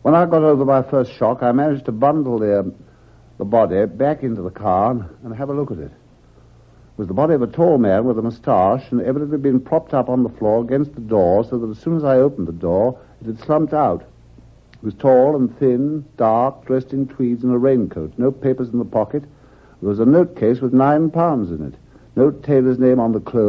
When I got over my first shock, I managed to bundle the body back into the car and have a look at it. It was the body of a tall man with a moustache and evidently been propped up on the floor against the door so that as soon as I opened the door, it had slumped out. He was tall and thin, dark, dressed in tweeds and a raincoat. No papers in the pocket. There was a note case with £9 in it. Note Taylor's name on the clothes.